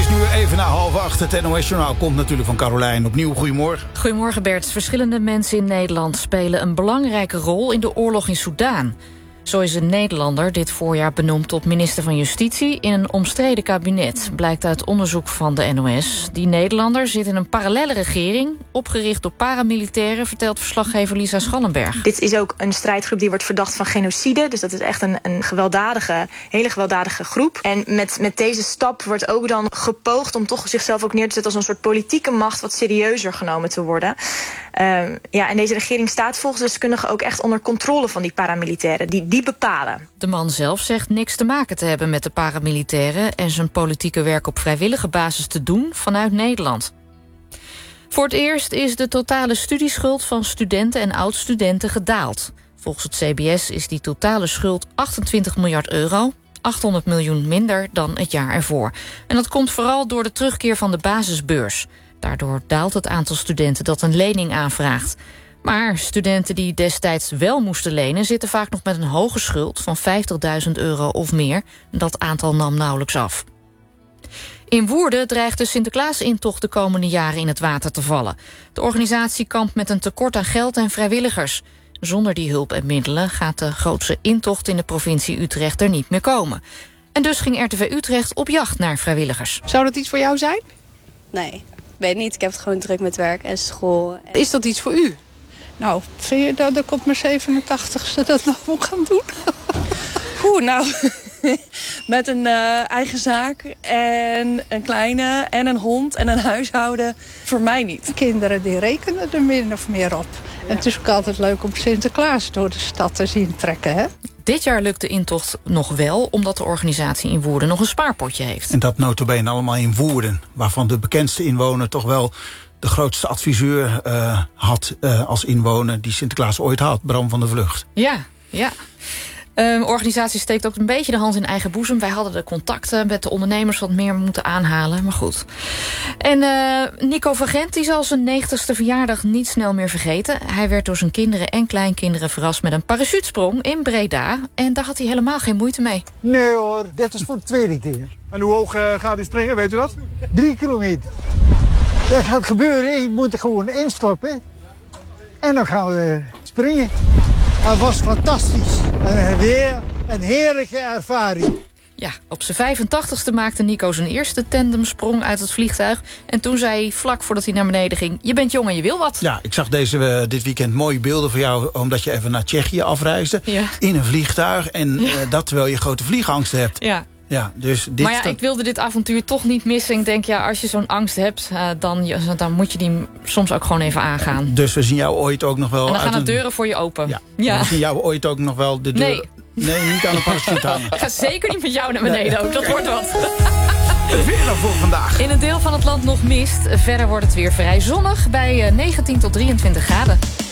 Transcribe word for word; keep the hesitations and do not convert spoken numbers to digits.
is nu even na half acht. Het N O S-journaal komt natuurlijk van Carolijn. Opnieuw, goedemorgen. Goedemorgen Bert. Verschillende mensen in Nederland spelen een belangrijke rol in de oorlog in Soedan. Zo is een Nederlander dit voorjaar benoemd tot minister van Justitie in een omstreden kabinet, blijkt uit onderzoek van de N O S. Die Nederlander zit in een parallelle regering, opgericht door paramilitairen, vertelt verslaggever Lisa Schallenberg. Dit is ook een strijdgroep die wordt verdacht van genocide, dus dat is echt een, een gewelddadige, hele gewelddadige groep. En met, met deze stap wordt ook dan gepoogd om toch zichzelf ook neer te zetten als een soort politieke macht wat serieuzer genomen te worden. Uh, ja, en deze regering staat volgens deskundigen ook echt onder controle van die paramilitairen, die, die bepalen. De man zelf zegt niks te maken te hebben met de paramilitairen en zijn politieke werk op vrijwillige basis te doen vanuit Nederland. Voor het eerst is de totale studieschuld van studenten en oud-studenten gedaald. Volgens het C B S is die totale schuld achtentwintig miljard euro, achthonderd miljoen minder dan het jaar ervoor. En dat komt vooral door de terugkeer van de basisbeurs. Daardoor daalt het aantal studenten dat een lening aanvraagt. Maar studenten die destijds wel moesten lenen zitten vaak nog met een hoge schuld van vijftigduizend euro of meer. Dat aantal nam nauwelijks af. In Woerden dreigt de Sinterklaasintocht de komende jaren in het water te vallen. De organisatie kampt met een tekort aan geld en vrijwilligers. Zonder die hulp en middelen gaat de grootste intocht in de provincie Utrecht er niet meer komen. En dus ging R T V Utrecht op jacht naar vrijwilligers. Zou dat iets voor jou zijn? Nee, weet niet. Ik heb het gewoon druk met werk en school. Is dat iets voor u? Nou, vind je dat ik op mijn zevenentachtigste dat nog moet gaan doen? Oeh, nou, met een uh, eigen zaak en een kleine en een hond en een huishouden, voor mij niet. Kinderen die rekenen er min of meer op. Ja. En het is ook altijd leuk om Sinterklaas door de stad te zien trekken, hè? Dit jaar lukt de intocht nog wel, omdat de organisatie in Woerden nog een spaarpotje heeft. En dat nota bene allemaal in Woerden, waarvan de bekendste inwoner toch wel de grootste adviseur uh, had uh, als inwoner die Sinterklaas ooit had, Bram van der Vlugt. Ja, ja. De uh, organisatie steekt ook een beetje de hand in eigen boezem. Wij hadden de contacten met de ondernemers wat meer moeten aanhalen, maar goed. En uh, Nico van Gent die zal zijn negentigste verjaardag niet snel meer vergeten. Hij werd door zijn kinderen en kleinkinderen verrast met een parachutesprong in Breda. En daar had hij helemaal geen moeite mee. Nee hoor, dit is voor de tweede keer. En hoe hoog uh, gaat hij springen, weet u dat? Drie kilometer. Dat gaat gebeuren, je moet er gewoon instappen. En dan gaan we springen. Dat was fantastisch. En weer een heerlijke ervaring. Ja, op zijn vijfentachtigste maakte Nico zijn eerste tandemsprong uit het vliegtuig. En toen zei hij, vlak voordat hij naar beneden ging, je bent jong en je wil wat. Ja, ik zag deze, uh, dit weekend mooie beelden van jou, omdat je even naar Tsjechië afreisde. Ja. In een vliegtuig. En ja. uh, dat terwijl je grote vliegangst hebt. Ja. Ja, dus dit maar ja, ik wilde dit avontuur toch niet missen. Ik denk, ja, als je zo'n angst hebt, uh, dan, dan moet je die soms ook gewoon even aangaan. Dus we zien jou ooit ook nog wel... En dan gaan de een... deuren voor je open. Ja. Ja. We zien jou ooit ook nog wel de deur... Nee. Nee, niet aan de parachute hangen. Ik ga zeker niet met jou naar beneden nee. ook, dat wordt wat. Weer nog voor vandaag. In een deel van het land nog mist. Verder wordt het weer vrij zonnig bij negentien tot drieëntwintig graden.